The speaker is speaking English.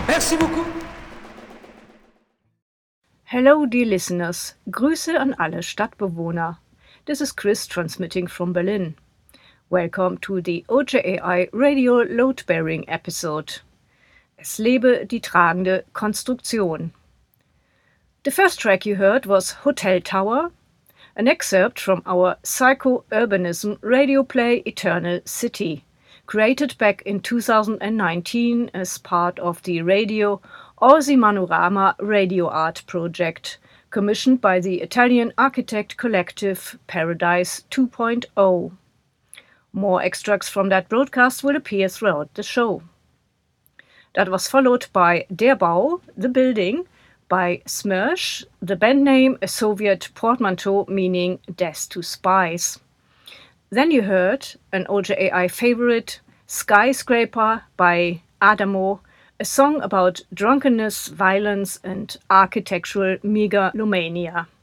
Merci beaucoup. Hello, dear listeners. Grüße an alle Stadtbewohner. This is Chris transmitting from Berlin. Welcome to the OJAI Radio Load-Bearing episode. Es lebe die tragende Konstruktion. The first track you heard was Hotel Tower, an excerpt from our psycho-urbanism radio play Eternal City, created back in 2019 as part of the Radio Orsi-Manorama Radio Art project, commissioned by the Italian architect collective Paradise 2.0. More extracts from that broadcast will appear throughout the show. That was followed by Der Bau, The Building, by Smersh, the band name a Soviet portmanteau meaning Death to Spies. Then you heard an OJAI favorite, Skyscraper by Adamo, a song about drunkenness, violence and architectural megalomania.